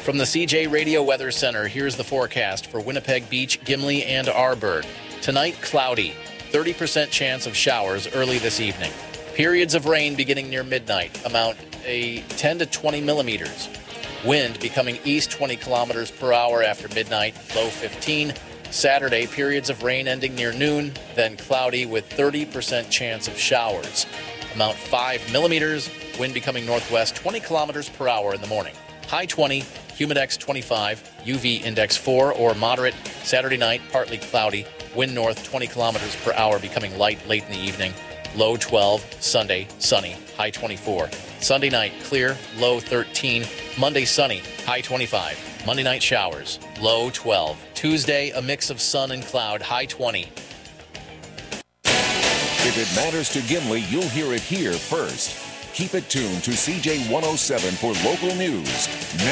From the CJ Radio Weather Center, here's the forecast for Winnipeg Beach, Gimli, and Arborg. Tonight, cloudy. 30% chance of showers early this evening. Periods of rain beginning near midnight, amount a 10 to 20 millimeters. Wind becoming east 20 kilometers per hour after midnight, low 15. Saturday, periods of rain ending near noon, then cloudy with 30% chance of showers. Amount 5 millimeters, wind becoming northwest 20 kilometers per hour in the morning. High 20, humidex 25, UV index 4 or moderate. Saturday night, partly cloudy, wind north 20 kilometers per hour becoming light late in the evening. Low 12, Sunday, sunny, high 24. Sunday night, clear, low 13. Monday, sunny, high 25. Monday night showers, low 12. Tuesday, a mix of sun and cloud, high 20. If it matters to Gimli, you'll hear it here first. Keep it tuned to CJ 107 for local news.